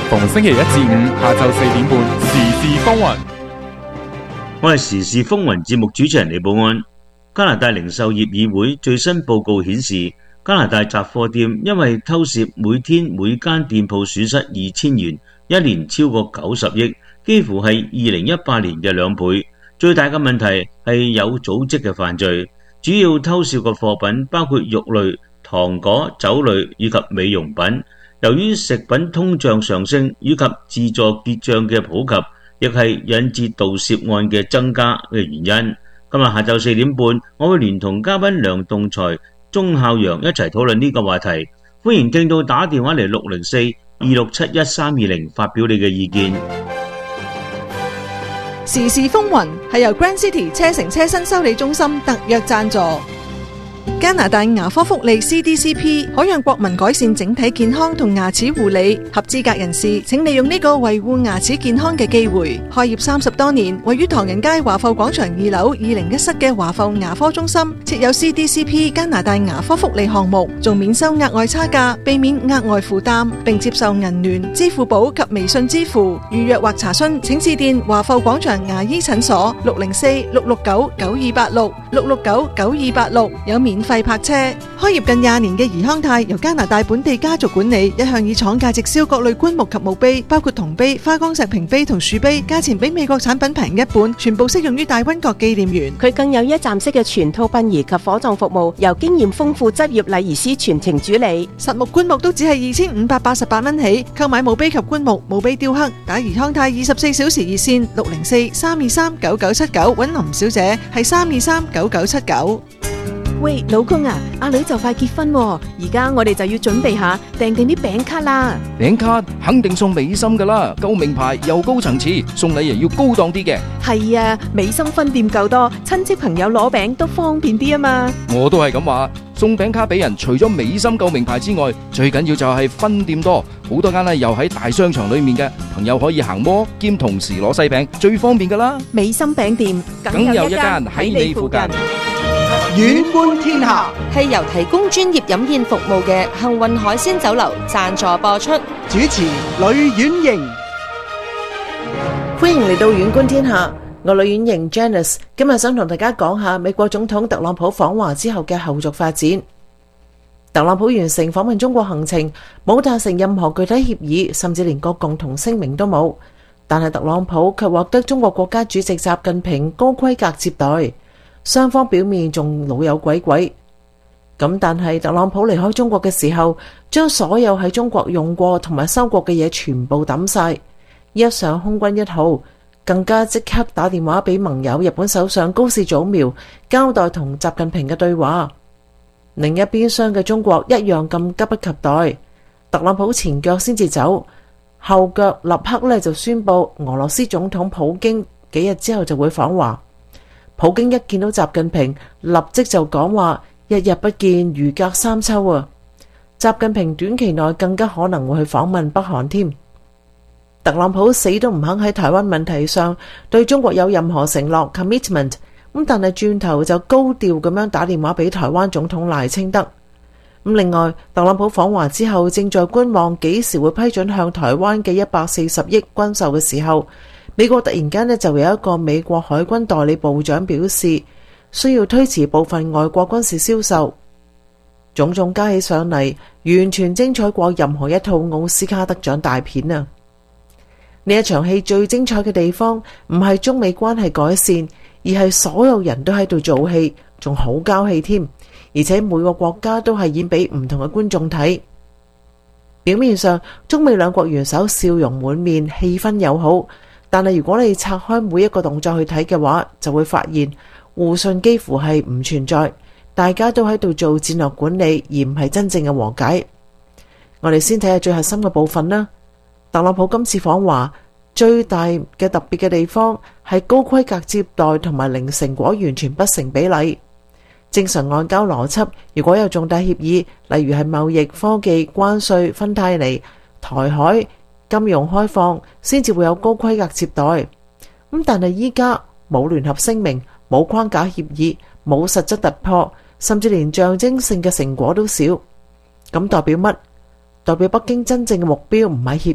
逢星期一至五下晝4點半，時事風雲。 我係時事風雲節目主持人李寶安。加拿大零售業議會最新報告顯示，加拿大雜貨店因為偷竊每天每間店鋪損失2000元，一年超過90億，幾乎係2018年嘅2倍。最大嘅問題係有組織嘅犯罪，主要偷竊嘅貨品包括肉類、糖果、酒類以及美容品。由於食品通脹上升以及自助結賬嘅普及，亦係引致盜竊案嘅增加嘅原因。今日下晝4點半，我會聯同嘉賓梁棟才、鐘孝陽一齊討論呢個話題。歡迎聽到打電話嚟604-267-1320發表你嘅意見。 時事風雲係由 Grand City 車城車身修理中心特約贊助。加拿大牙科福利 CDCP 可讓國民改善整體健康同牙齒護理，合資格人士請利用呢個維護牙齒健康嘅機會。開業30多年，位於唐人街華埠廣場2樓201室嘅華埠牙科中心設有 CDCP 加拿大牙科福利項目，仲免收額外差價，避免額外負擔，並接受銀聯、支付寶及微信支付。預約或查詢請致電華埠廣場牙醫診所604-669-9286 669-9286，有免費泊車。開業近20年嘅怡康泰由加拿大本地家族管理，一向以廠價直銷各類棺木及墓碑，包括銅碑、花崗石屏碑同樹碑，價錢比美國產品平一半，全部適用於大溫國紀念園。 佢更有一站式嘅全套殯儀及火葬服務，由經驗豐富執業禮儀師全程主理。 實木棺木都只係2588蚊起，購買墓碑及棺木、墓碑雕刻，打怡康泰24小時熱線604-323-9979揾林小姐，係323-9979。 喂，老公啊，阿女就快結婚喎，而家我哋就要準備下訂定啲餅卡啦。 餅卡肯定送美心噶啦，夠名牌又高層次，送禮又要高檔啲嘅。 係啊，美心分店夠多，親戚朋友攞餅都方便啲啊嘛。 我都係咁話，送餅卡俾人，除咗美心夠名牌之外，最緊要就係分店多，好多間又喺大商場裏面嘅，朋友可以行摩兼同時攞細餅，最方便噶啦。 美心餅店梗有一間喺你附近。 遠觀天下係由提供專業飲宴服務嘅幸運海鮮酒樓贊助播出。 主持呂婉瑩。 歡迎嚟到遠觀天下，我呂婉瑩 Janice 今日想同大家講下美國總統特朗普訪華之後嘅後續發展。特朗普完成訪問中國行程，冇達成任何具體協議，甚至連個共同聲明都冇，但係特朗普卻獲得中國國家主席習近平高規格接待，雙方表面仲老友鬼鬼。咁但係特朗普離開中國嘅時候，將所有喺中國用過同埋收過嘅嘢全部抌晒，一上空軍1號，更加即刻打電話俾盟友日本首相高市早苗，交代同習近平嘅對話。另一邊廂嘅中國一樣咁急不及待，特朗普前腳先至走，後腳立刻就宣布俄羅斯總統普京幾日之後就會訪華。普京一見到習近平，立即就講話1日不見如隔3秋啊！習近平短期內更加可能會去訪問北韓添。特朗普死都唔肯喺台灣問題上對中國有任何承諾 commitment， 但係轉頭就高調咁樣打電話俾台灣總統賴清德。另外，特朗普訪華之後正在觀望幾時會批准向台灣嘅140億軍售嘅時候，美國突然間就有一個美國海軍代理部長表示需要推遲部分外國軍事銷售。種種加起上嚟，完全精彩過任何一套奧斯卡得獎大片啊！呢一場戲最精彩嘅地方唔係中美關係改善，而係所有人都喺度做戲，仲好交戲添，而且每個國家都係演俾唔同嘅觀眾睇。表面上中美兩國元首笑容滿面，氣氛友好，但係如果你拆開每一個動作去睇嘅話，就會發現互信幾乎係唔存在，大家都喺度做戰略管理，而唔係真正嘅和解。我哋先睇下最核心嘅部分啦。特朗普今次訪華最大嘅特別嘅地方係高規格接待同埋零成果完全不成比例。正常外交邏輯，如果有重大協議，例如係貿易、科技、關稅、芬太尼、台海、金融開放，先至會有高規格接待。但係依家冇聯合聲明，冇框架協議，冇實質突破，甚至連象徵性嘅成果都少。咁代表乜？代表北京真正嘅目標唔係協